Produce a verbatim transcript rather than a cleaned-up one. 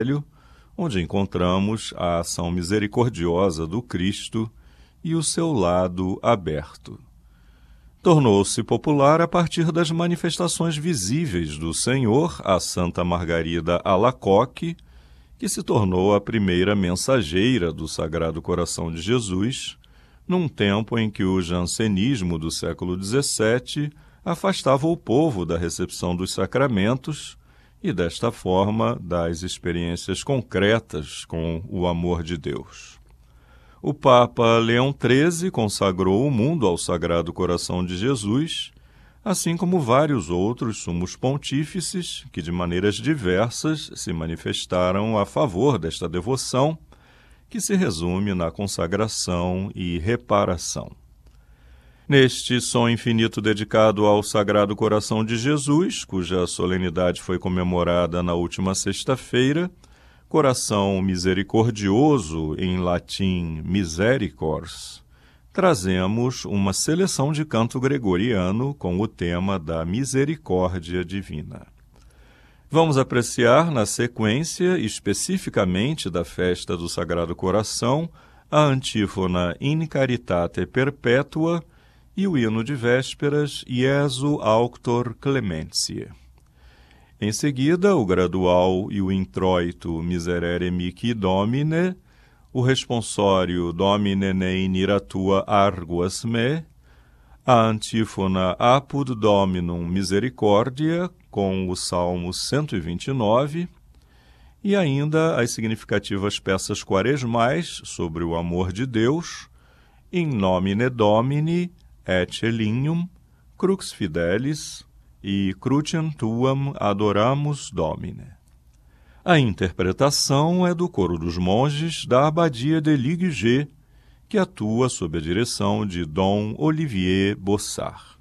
onde encontramos a ação misericordiosa do Cristo e o seu lado aberto. Tornou-se popular a partir das manifestações visíveis do Senhor a Santa Margarida Alacoque, que se tornou a primeira mensageira do Sagrado Coração de Jesus, num tempo em que o jansenismo do século dezessete afastava o povo da recepção dos sacramentos e, desta forma, das experiências concretas com o amor de Deus. O Papa Leão treze consagrou o mundo ao Sagrado Coração de Jesus, assim como vários outros sumos pontífices que, de maneiras diversas, se manifestaram a favor desta devoção, que se resume na consagração e reparação. Neste som infinito dedicado ao Sagrado Coração de Jesus, cuja solenidade foi comemorada na última sexta-feira, Coração Misericordioso, em latim Misericors, trazemos uma seleção de canto gregoriano com o tema da misericórdia divina. Vamos apreciar na sequência, especificamente da festa do Sagrado Coração, a antífona In Caritate Perpetua e o hino de vésperas Iesu Auctor Clementiae. Em seguida, o gradual e o introito Miserere Mihi Domine, o responsório Domine ne in ira tua arguas me, a antífona Apud Dominum Misericordia, com o Salmo cento e vinte e nove, e ainda as significativas peças quaresmais sobre o amor de Deus, In Nomine Domini, et Elignum, Crux Fidelis e Cruciam Tuam Adoramus Domine. A interpretação é do coro dos monges da Abadia de Liguier, que atua sob a direção de Dom Olivier Bossart.